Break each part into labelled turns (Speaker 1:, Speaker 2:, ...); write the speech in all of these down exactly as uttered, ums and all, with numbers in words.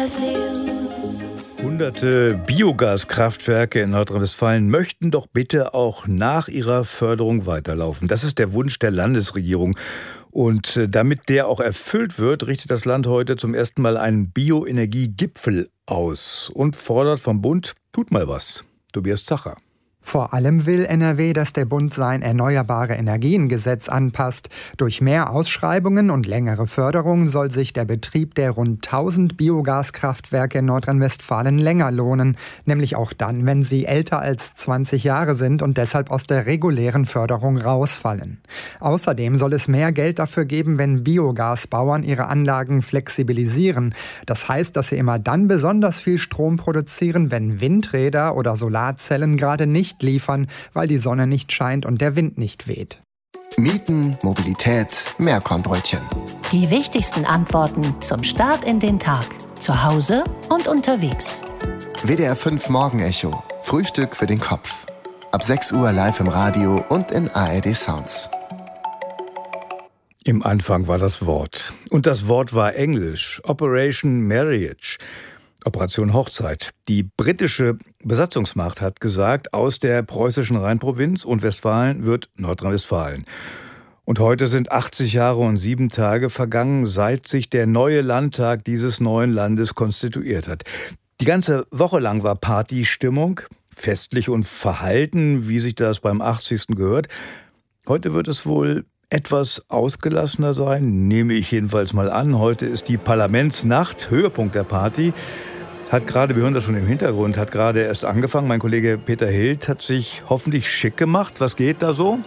Speaker 1: Brasil.
Speaker 2: Hunderte Biogaskraftwerke in Nordrhein-Westfalen möchten doch bitte auch nach ihrer Förderung weiterlaufen. Das ist der Wunsch der Landesregierung. Und damit der auch erfüllt wird, richtet das Land heute zum ersten Mal einen Bioenergiegipfel aus und fordert vom Bund, tut mal was. Tobias Zacher.
Speaker 3: Vor allem will N R W, dass der Bund sein Erneuerbare-Energien-Gesetz anpasst. Durch mehr Ausschreibungen und längere Förderung soll sich der Betrieb der rund tausend Biogaskraftwerke in Nordrhein-Westfalen länger lohnen. Nämlich auch dann, wenn sie älter als zwanzig Jahre sind und deshalb aus der regulären Förderung rausfallen. Außerdem soll es mehr Geld dafür geben, wenn Biogasbauern ihre Anlagen flexibilisieren. Das heißt, dass sie immer dann besonders viel Strom produzieren, wenn Windräder oder Solarzellen gerade nicht liefern, weil die Sonne nicht scheint und der Wind nicht weht.
Speaker 4: Mieten, Mobilität, Meerkornbrötchen.
Speaker 1: Die wichtigsten Antworten zum Start in den Tag. Zu Hause und unterwegs.
Speaker 4: W D R fünf Morgenecho. Frühstück für den Kopf. Ab sechs Uhr live im Radio und in A R D Sounds.
Speaker 2: Im Anfang war das Wort. Und das Wort war Englisch. Operation Marriage. Operation Hochzeit. Die britische Besatzungsmacht hat gesagt, aus der preußischen Rheinprovinz und Westfalen wird Nordrhein-Westfalen. Und heute sind achtzig Jahre und sieben Tage vergangen, seit sich der neue Landtag dieses neuen Landes konstituiert hat. Die ganze Woche lang war Partystimmung, festlich und verhalten, wie sich das beim achtzigsten gehört. Heute wird es wohl etwas ausgelassener sein, nehme ich jedenfalls mal an. Heute ist die Parlamentsnacht, Höhepunkt der Party. Hat gerade, wir hören das schon im Hintergrund, hat gerade erst angefangen. Mein Kollege Peter Hild hat sich hoffentlich schick gemacht. Was geht da so?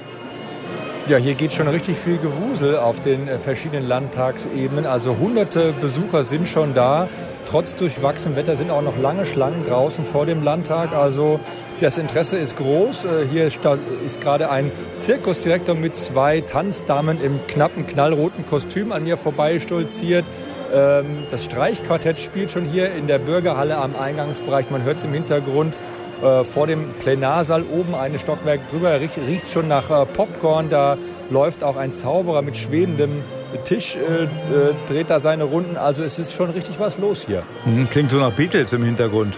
Speaker 5: Ja, hier geht schon richtig viel Gewusel auf den verschiedenen Landtagsebenen. Also hunderte Besucher sind schon da. Trotz durchwachsenem Wetter sind auch noch lange Schlangen draußen vor dem Landtag. Also das Interesse ist groß. Hier ist gerade ein Zirkusdirektor mit zwei Tanzdamen im knappen, knallroten Kostüm an mir vorbeistolziert. Das Streichquartett spielt schon hier in der Bürgerhalle am Eingangsbereich. Man hört es im Hintergrund. Vor dem Plenarsaal oben ein Stockwerk drüber riecht, riecht schon nach Popcorn. Da läuft auch ein Zauberer mit schwebendem Tisch, äh, dreht da seine Runden. Also es ist schon richtig was los hier.
Speaker 2: Klingt so nach Beatles im Hintergrund.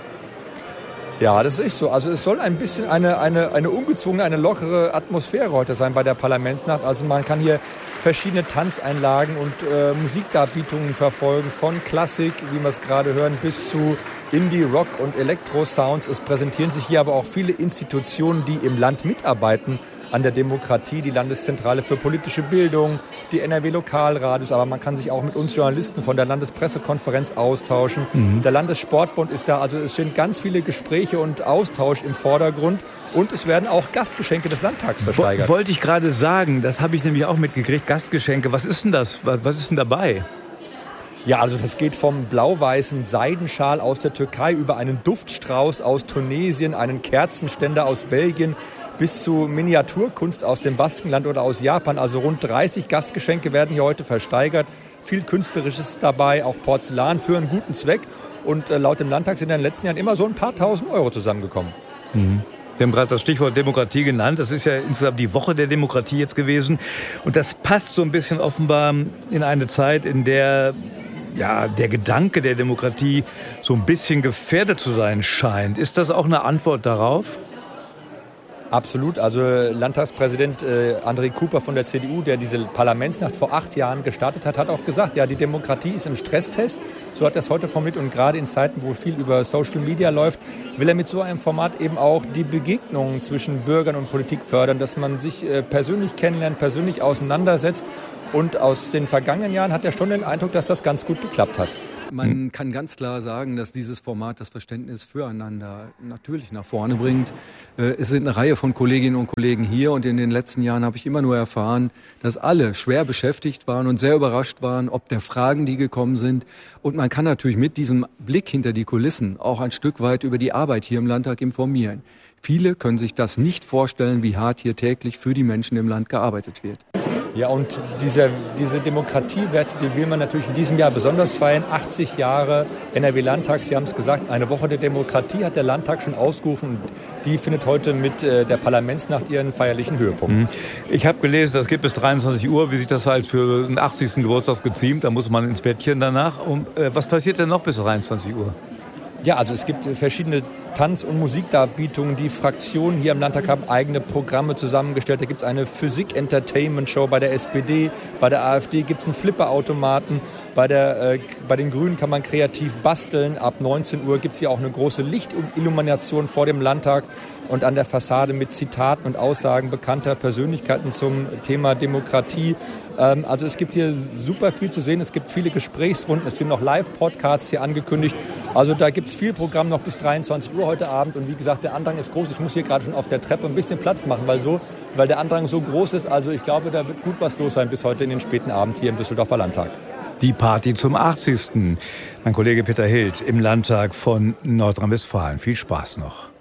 Speaker 5: Ja, das ist so. Also es soll ein bisschen eine, eine, eine ungezwungene, eine lockere Atmosphäre heute sein bei der Parlamentsnacht. Also man kann hier verschiedene Tanzeinlagen und äh, Musikdarbietungen verfolgen, von Klassik, wie wir es gerade hören, bis zu Indie, Rock und Elektro-Sounds. Es präsentieren sich hier aber auch viele Institutionen, die im Land mitarbeiten an der Demokratie, die Landeszentrale für politische Bildung, die N R W-Lokalradios, aber man kann sich auch mit uns Journalisten von der Landespressekonferenz austauschen. Mhm. Der Landessportbund ist da, also es stehen ganz viele Gespräche und Austausch im Vordergrund. Und es werden auch Gastgeschenke des Landtags versteigert.
Speaker 2: Wollte ich gerade sagen, das habe ich nämlich auch mitgekriegt, Gastgeschenke. Was ist denn das? Was, was ist denn dabei?
Speaker 5: Ja, also das geht vom blau-weißen Seidenschal aus der Türkei über einen Duftstrauß aus Tunesien, einen Kerzenständer aus Belgien bis zu Miniaturkunst aus dem Baskenland oder aus Japan. Also rund dreißig Gastgeschenke werden hier heute versteigert. Viel Künstlerisches dabei, auch Porzellan für einen guten Zweck. Und äh, laut dem Landtag sind in den letzten Jahren immer so ein paar tausend Euro zusammengekommen.
Speaker 2: Mhm. Sie haben gerade das Stichwort Demokratie genannt. Das ist ja insgesamt die Woche der Demokratie jetzt gewesen. Und das passt so ein bisschen offenbar in eine Zeit, in der ja, der Gedanke der Demokratie so ein bisschen gefährdet zu sein scheint. Ist das auch eine Antwort darauf?
Speaker 5: Absolut. Also Landtagspräsident äh, André Cooper von der C D U, der diese Parlamentsnacht vor acht Jahren gestartet hat, hat auch gesagt, ja, die Demokratie ist im Stresstest. So hat er es heute formuliert. Und gerade in Zeiten, wo viel über Social Media läuft, will er mit so einem Format eben auch die Begegnungen zwischen Bürgern und Politik fördern, dass man sich äh, persönlich kennenlernt, persönlich auseinandersetzt. Und aus den vergangenen Jahren hat er schon den Eindruck, dass das ganz gut geklappt hat.
Speaker 6: Man kann ganz klar sagen, dass dieses Format das Verständnis füreinander natürlich nach vorne bringt. Es sind eine Reihe von Kolleginnen und Kollegen hier und in den letzten Jahren habe ich immer nur erfahren, dass alle schwer beschäftigt waren und sehr überrascht waren, ob der Fragen, die gekommen sind. Und man kann natürlich mit diesem Blick hinter die Kulissen auch ein Stück weit über die Arbeit hier im Landtag informieren. Viele können sich das nicht vorstellen, wie hart hier täglich für die Menschen im Land gearbeitet wird.
Speaker 5: Ja, und diese, diese Demokratiewerte, die will man natürlich in diesem Jahr besonders feiern. achtzig Jahre N R W-Landtag, Sie haben es gesagt, eine Woche der Demokratie hat der Landtag schon ausgerufen. Und die findet heute mit äh, der Parlamentsnacht ihren feierlichen Höhepunkt.
Speaker 2: Ich habe gelesen, das geht bis dreiundzwanzig Uhr, wie sich das halt für den achtzigsten Geburtstag geziemt. Da muss man ins Bettchen danach. Und, äh, was passiert denn noch bis dreiundzwanzig Uhr?
Speaker 5: Ja, also es gibt verschiedene Tanz- und Musikdarbietungen. Die Fraktionen hier im Landtag haben eigene Programme zusammengestellt. Da gibt es eine Physik-Entertainment-Show bei der S P D, bei der AfD gibt es einen Flipperautomaten. Bei, der, äh, bei den Grünen kann man kreativ basteln. Ab neunzehn Uhr gibt es hier auch eine große Lichtillumination vor dem Landtag und an der Fassade mit Zitaten und Aussagen bekannter Persönlichkeiten zum Thema Demokratie. Ähm, also es gibt hier super viel zu sehen. Es gibt viele Gesprächsrunden. Es sind noch Live-Podcasts hier angekündigt. Also da gibt es viel Programm noch bis dreiundzwanzig Uhr heute Abend. Und wie gesagt, der Andrang ist groß. Ich muss hier gerade schon auf der Treppe ein bisschen Platz machen, weil, so, weil der Andrang so groß ist. Also ich glaube, da wird gut was los sein bis heute in den späten Abend hier im Düsseldorfer Landtag.
Speaker 2: Die Party zum achtzigsten Mein Kollege Peter Hild im Landtag von Nordrhein-Westfalen. Viel Spaß noch.